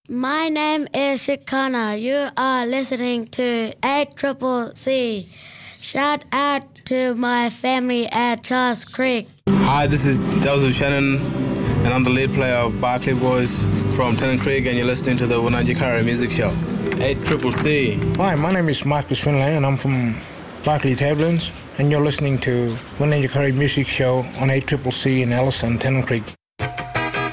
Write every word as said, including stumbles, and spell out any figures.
My name is Shikana. You are listening to eight Triple C. Shout out to my family at Charles Creek. Hi, this is Joseph Shannon, and I'm the lead player of Barclay Boys from Tennant Creek, and you're listening to the Wananjikari Music Show. eight Triple C. Hi, my name is Marcus Finlay, and I'm from Barclay Tablins, and you're listening to Wananjikari Music Show on eight Triple C in Allison, Tennant Creek.